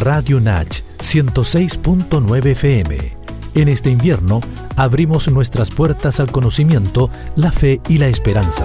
Radio Nach 106.9 FM. En este invierno, abrimos nuestras puertas al conocimiento, la fe y la esperanza.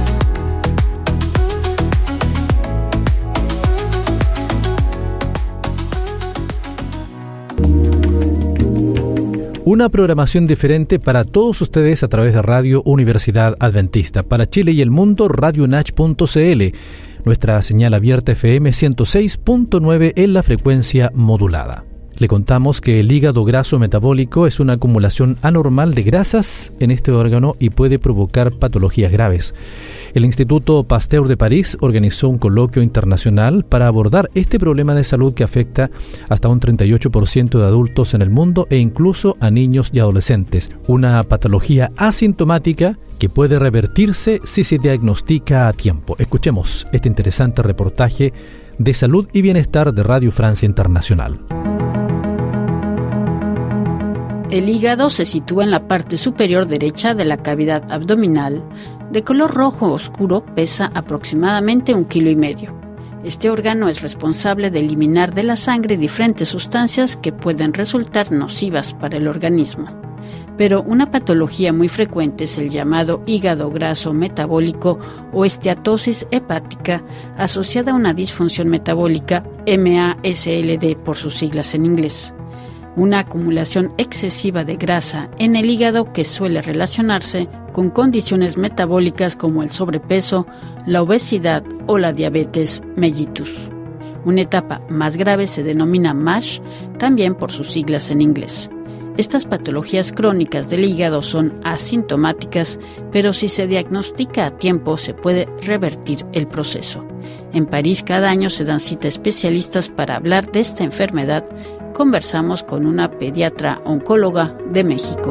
Una programación diferente para todos ustedes a través de Radio Universidad Adventista. Para Chile y el mundo, radionach.cl. Nuestra señal abierta FM 106.9 en la frecuencia modulada. Le contamos que el hígado graso metabólico es una acumulación anormal de grasas en este órgano y puede provocar patologías graves. El Instituto Pasteur de París organizó un coloquio internacional para abordar este problema de salud que afecta hasta un 38% de adultos en el mundo e incluso a niños y adolescentes. Una patología asintomática que puede revertirse si se diagnostica a tiempo. Escuchemos este interesante reportaje de salud y bienestar de Radio Francia Internacional. El hígado se sitúa en la parte superior derecha de la cavidad abdominal. De color rojo oscuro, pesa aproximadamente 1,5 kilos. Este órgano es responsable de eliminar de la sangre diferentes sustancias que pueden resultar nocivas para el organismo. Pero una patología muy frecuente es el llamado hígado graso metabólico o esteatosis hepática asociada a una disfunción metabólica, MASLD por sus siglas en inglés. Una acumulación excesiva de grasa en el hígado que suele relacionarse con condiciones metabólicas como el sobrepeso, la obesidad o la diabetes mellitus. Una etapa más grave se denomina MASH, también por sus siglas en inglés. Estas patologías crónicas del hígado son asintomáticas, pero si se diagnostica a tiempo se puede revertir el proceso. En París cada año se dan cita a especialistas para hablar de esta enfermedad. Conversamos con una pediatra oncóloga de México.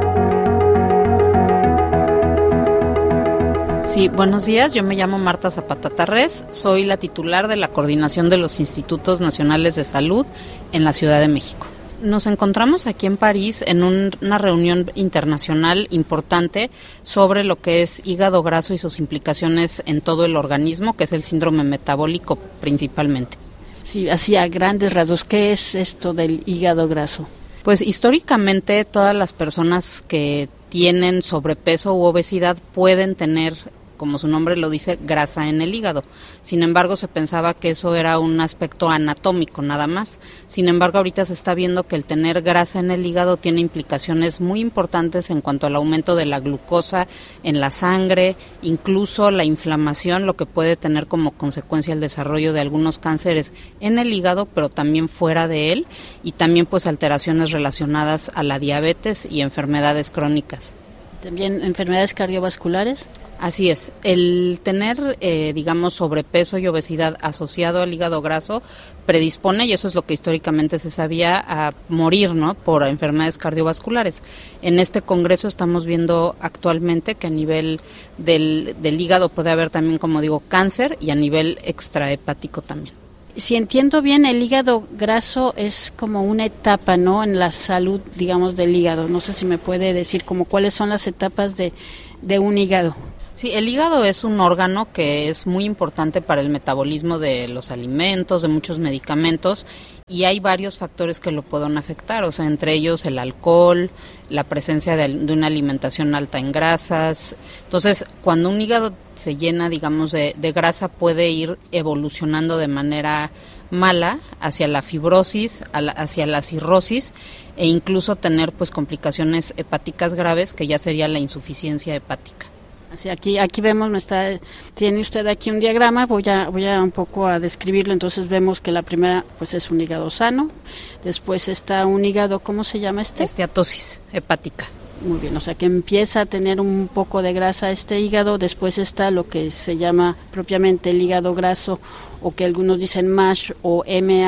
Sí, buenos días. Yo me llamo Marta Zapata Tarrés. Soy la titular de la Coordinación de los Institutos Nacionales de Salud en la Ciudad de México. Nos encontramos aquí en París en una reunión internacional importante sobre lo que es hígado graso y sus implicaciones en todo el organismo, que es el síndrome metabólico principalmente. Sí, así a grandes rasgos, ¿qué es esto del hígado graso? Pues históricamente todas las personas que tienen sobrepeso u obesidad pueden tener, como su nombre lo dice, grasa en el hígado. Sin embargo, se pensaba que eso era un aspecto anatómico nada más. Sin embargo, ahorita se está viendo que el tener grasa en el hígado tiene implicaciones muy importantes en cuanto al aumento de la glucosa en la sangre, incluso la inflamación, lo que puede tener como consecuencia el desarrollo de algunos cánceres en el hígado, pero también fuera de él, y también pues alteraciones relacionadas a la diabetes y enfermedades crónicas. ¿También enfermedades cardiovasculares? Así es, el tener, sobrepeso y obesidad asociado al hígado graso predispone, y eso es lo que históricamente se sabía, a morir, ¿no?, por enfermedades cardiovasculares. En este congreso estamos viendo actualmente que a nivel del hígado puede haber también, como digo, cáncer, y a nivel extrahepático también. Si entiendo bien, el hígado graso es como una etapa, ¿no?, en la salud, digamos, del hígado. No sé si me puede decir como cuáles son las etapas de un hígado. Sí, el hígado es un órgano que es muy importante para el metabolismo de los alimentos, de muchos medicamentos, y hay varios factores que lo pueden afectar, o sea, entre ellos el alcohol, la presencia de una alimentación alta en grasas. Entonces, cuando un hígado se llena, digamos, de grasa, puede ir evolucionando de manera mala hacia la fibrosis, hacia la cirrosis, e incluso tener pues complicaciones hepáticas graves, que ya sería la insuficiencia hepática. Así aquí vemos, tiene usted aquí un diagrama, voy a un poco a describirlo. Entonces vemos que la primera pues es un hígado sano, después está un hígado, ¿cómo se llama este? Esteatosis hepática. Muy bien, o sea que empieza a tener un poco de grasa este hígado, después está lo que se llama propiamente el hígado graso, o que algunos dicen MASH o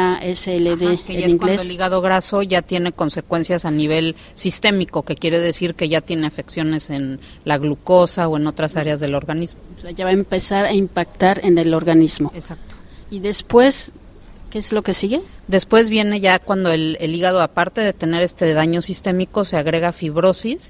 MASLD que ya en inglés. Cuando el hígado graso ya tiene consecuencias a nivel sistémico, que quiere decir que ya tiene afecciones en la glucosa o en otras áreas del organismo. O sea, ya va a empezar a impactar en el organismo. Exacto. Y después, ¿qué es lo que sigue? Después viene ya cuando el hígado, aparte de tener este daño sistémico, se agrega fibrosis,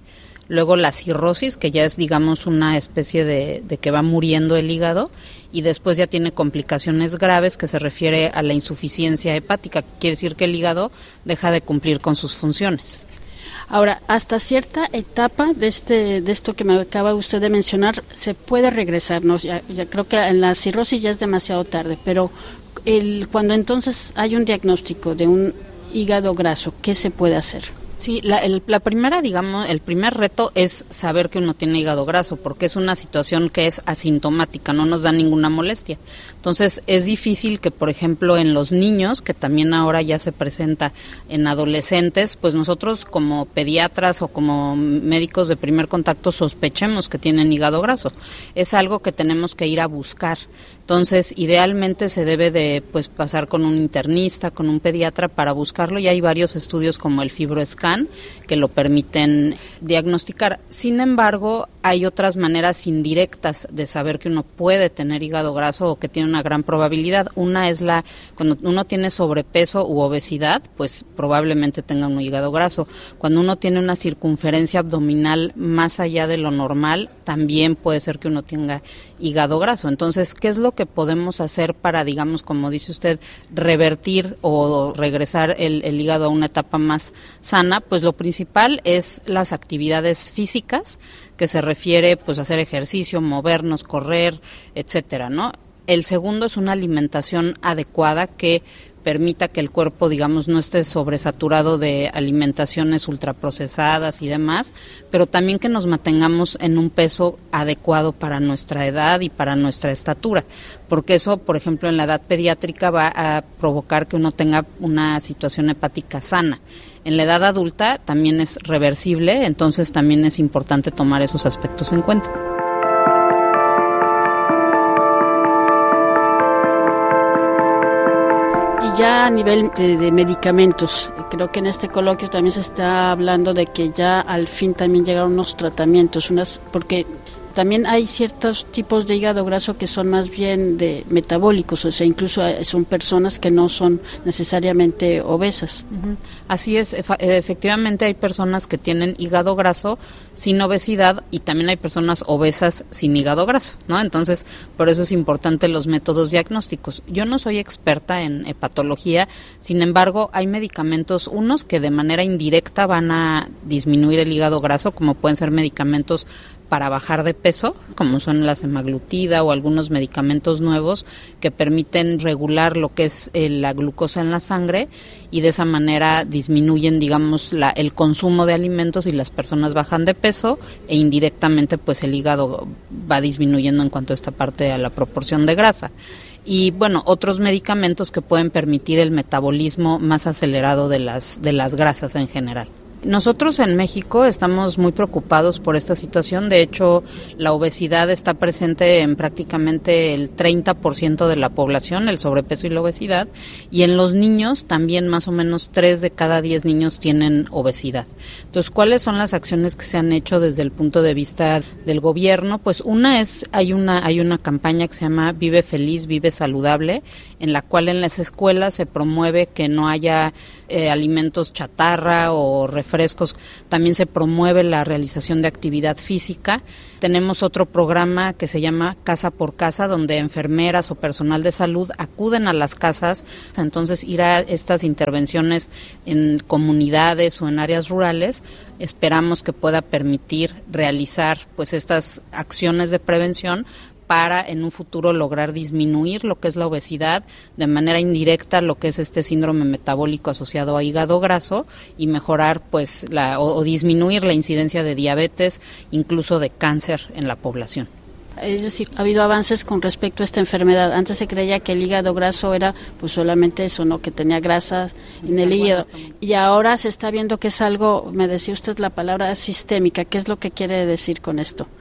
luego la cirrosis, que ya es, digamos, una especie de que va muriendo el hígado, y después ya tiene complicaciones graves, que se refiere a la insuficiencia hepática, que quiere decir que el hígado deja de cumplir con sus funciones. Ahora, hasta cierta etapa de esto que me acaba usted de mencionar, se puede regresar, ¿no? Ya creo que en la cirrosis ya es demasiado tarde, pero cuando entonces hay un diagnóstico de un hígado graso, ¿qué se puede hacer? Sí, la primera, digamos, el primer reto es saber que uno tiene hígado graso, porque es una situación que es asintomática, no nos da ninguna molestia. Entonces, es difícil que, por ejemplo, en los niños, que también ahora ya se presenta en adolescentes, pues nosotros como pediatras o como médicos de primer contacto sospechemos que tienen hígado graso. Es algo que tenemos que ir a buscar. Entonces, idealmente se debe de pasar con un internista, con un pediatra para buscarlo, y hay varios estudios como el FibroScan que lo permiten diagnosticar. Sin embargo, hay otras maneras indirectas de saber que uno puede tener hígado graso o que tiene una gran probabilidad. Una es cuando uno tiene sobrepeso u obesidad, pues probablemente tenga un hígado graso. Cuando uno tiene una circunferencia abdominal más allá de lo normal, también puede ser que uno tenga hígado graso. Entonces, ¿qué es lo que podemos hacer para, digamos, como dice usted, revertir o regresar el hígado a una etapa más sana? Pues lo principal es las actividades físicas, que se refiere pues a hacer ejercicio, movernos, correr, etcétera, ¿no? El segundo es una alimentación adecuada que permita que el cuerpo, digamos, no esté sobresaturado de alimentaciones ultraprocesadas y demás, pero también que nos mantengamos en un peso adecuado para nuestra edad y para nuestra estatura, porque eso, por ejemplo, en la edad pediátrica va a provocar que uno tenga una situación hepática sana. En la edad adulta también es reversible, entonces también es importante tomar esos aspectos en cuenta. Ya a nivel de medicamentos, creo que en este coloquio también se está hablando de que ya al fin también llegaron unos tratamientos, porque también hay ciertos tipos de hígado graso que son más bien de metabólicos, o sea, incluso son personas que no son necesariamente obesas. Uh-huh. Así es, efectivamente hay personas que tienen hígado graso sin obesidad y también hay personas obesas sin hígado graso, ¿no? Entonces, por eso es importante los métodos diagnósticos. Yo no soy experta en hepatología, sin embargo, hay medicamentos, unos que de manera indirecta van a disminuir el hígado graso, como pueden ser medicamentos para bajar de peso, como son la semaglutida o algunos medicamentos nuevos que permiten regular lo que es la glucosa en la sangre, y de esa manera disminuyen, digamos, el consumo de alimentos y las personas bajan de peso, e indirectamente pues el hígado va disminuyendo en cuanto a esta parte, a la proporción de grasa. Y bueno, otros medicamentos que pueden permitir el metabolismo más acelerado de las grasas en general. Nosotros en México estamos muy preocupados por esta situación. De hecho, la obesidad está presente en prácticamente el 30% de la población, el sobrepeso y la obesidad, y en los niños también más o menos 3 de cada 10 niños tienen obesidad. Entonces, ¿cuáles son las acciones que se han hecho desde el punto de vista del gobierno? Pues una es, hay una campaña que se llama Vive Feliz, Vive Saludable, en la cual en las escuelas se promueve que no haya alimentos chatarra o refrescos. También se promueve la realización de actividad física. Tenemos otro programa que se llama Casa por Casa, donde enfermeras o personal de salud acuden a las casas. Entonces, ir a estas intervenciones en comunidades o en áreas rurales, esperamos que pueda permitir realizar pues estas acciones de prevención para en un futuro lograr disminuir lo que es la obesidad, de manera indirecta lo que es este síndrome metabólico asociado a hígado graso, y mejorar pues o disminuir la incidencia de diabetes, incluso de cáncer en la población. Es decir, ha habido avances con respecto a esta enfermedad. Antes se creía que el hígado graso era pues solamente eso, ¿no? Que tenía grasas en el hígado. Y ahora se está viendo que es algo, me decía usted la palabra sistémica. ¿Qué es lo que quiere decir con esto?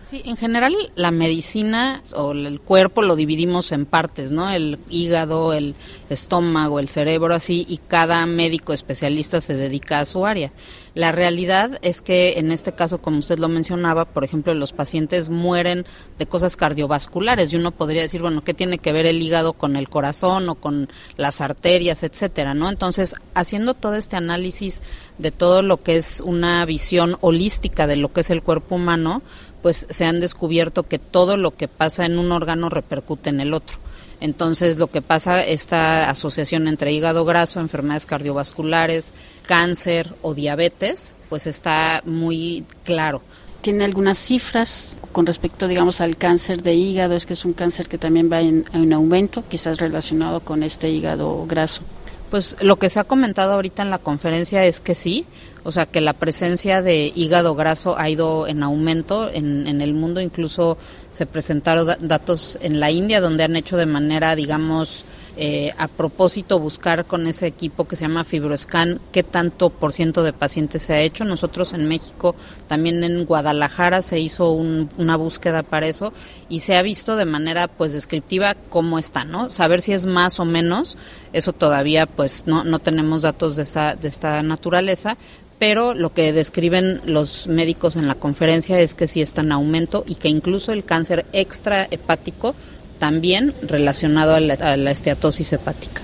Sí, en general la medicina o el cuerpo lo dividimos en partes, ¿no? El hígado, el estómago, el cerebro, así, y cada médico especialista se dedica a su área. La realidad es que en este caso, como usted lo mencionaba, por ejemplo, los pacientes mueren de cosas cardiovasculares y uno podría decir, bueno, ¿qué tiene que ver el hígado con el corazón o con las arterias, etcétera, ¿no? Entonces, haciendo todo este análisis de todo lo que es una visión holística de lo que es el cuerpo humano, pues se han descubierto que todo lo que pasa en un órgano repercute en el otro. Entonces, lo que pasa, esta asociación entre hígado graso, enfermedades cardiovasculares, cáncer o diabetes, pues está muy claro. ¿Tiene algunas cifras con respecto, digamos, al cáncer de hígado? Es que es un cáncer que también va en aumento, quizás relacionado con este hígado graso. Pues lo que se ha comentado ahorita en la conferencia es que sí, o sea que la presencia de hígado graso ha ido en aumento en el mundo. Incluso se presentaron datos en la India donde han hecho de manera, digamos, a propósito buscar con ese equipo que se llama FibroScan qué tanto % de pacientes se ha hecho. Nosotros en México, también en Guadalajara se hizo una búsqueda para eso y se ha visto de manera pues descriptiva cómo está, ¿no? Saber si es más o menos, eso todavía pues no tenemos datos de esta naturaleza, pero lo que describen los médicos en la conferencia es que sí está en aumento y que incluso el cáncer extrahepático también relacionado a la esteatosis hepática.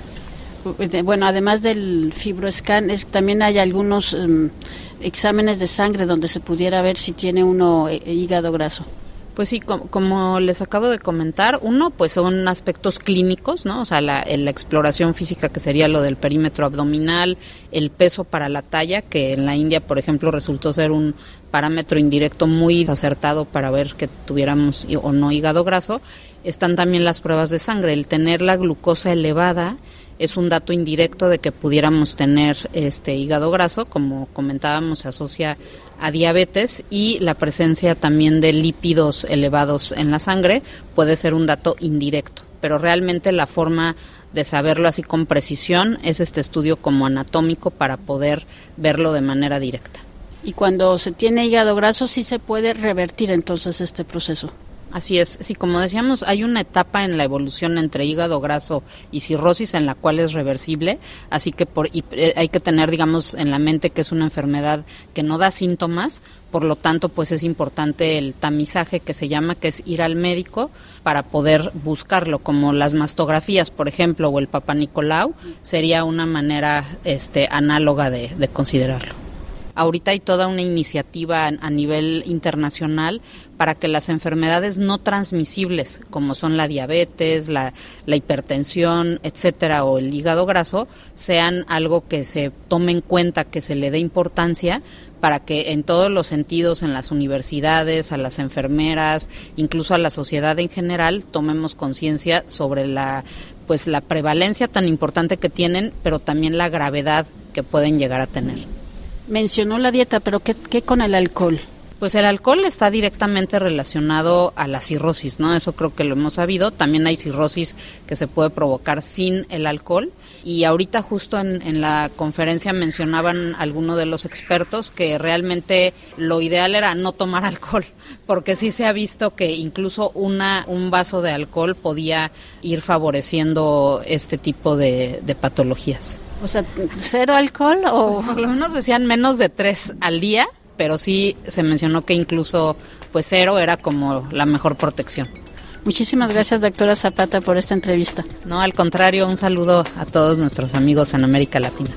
Bueno, además del FibroScan, también hay algunos exámenes de sangre donde se pudiera ver si tiene uno hígado graso. Pues sí, como les acabo de comentar, uno pues son aspectos clínicos, ¿no? O sea, la exploración física, que sería lo del perímetro abdominal, el peso para la talla, que en la India, por ejemplo, resultó ser un parámetro indirecto muy acertado para ver que tuviéramos o no hígado graso. Están también las pruebas de sangre. El tener la glucosa elevada es un dato indirecto de que pudiéramos tener hígado graso, como comentábamos, se asocia a diabetes, y la presencia también de lípidos elevados en la sangre puede ser un dato indirecto, pero realmente la forma de saberlo así con precisión es este estudio como anatómico para poder verlo de manera directa. Y cuando se tiene hígado graso, sí se puede revertir entonces este proceso. Así es, sí, como decíamos, hay una etapa en la evolución entre hígado graso y cirrosis en la cual es reversible, así que hay que tener, digamos, en la mente que es una enfermedad que no da síntomas, por lo tanto, pues es importante el tamizaje que se llama, que es ir al médico para poder buscarlo, como las mastografías, por ejemplo, o el Papa Nicolau, sería una manera análoga de considerarlo. Ahorita hay toda una iniciativa a nivel internacional para que las enfermedades no transmisibles, como son la diabetes, la hipertensión, etcétera, o el hígado graso, sean algo que se tome en cuenta, que se le dé importancia, para que en todos los sentidos, en las universidades, a las enfermeras, incluso a la sociedad en general, tomemos conciencia sobre la prevalencia tan importante que tienen, pero también la gravedad que pueden llegar a tener. Mencionó la dieta, pero ¿qué con el alcohol? Pues el alcohol está directamente relacionado a la cirrosis, ¿no? Eso creo que lo hemos sabido. También hay cirrosis que se puede provocar sin el alcohol. Y ahorita justo en la conferencia mencionaban algunos de los expertos que realmente lo ideal era no tomar alcohol, porque sí se ha visto que incluso un vaso de alcohol podía ir favoreciendo este tipo de patologías. O sea, ¿cero alcohol o...? Pues por lo menos decían menos de 3 al día, pero sí se mencionó que incluso pues 0 era como la mejor protección. Muchísimas gracias, doctora Zapata, por esta entrevista. No, al contrario, un saludo a todos nuestros amigos en América Latina.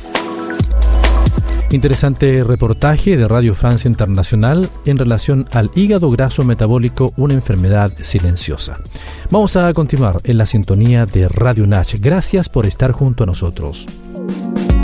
Interesante reportaje de Radio Francia Internacional en relación al hígado graso metabólico, una enfermedad silenciosa. Vamos a continuar en la sintonía de Radio UNACH. Gracias por estar junto a nosotros.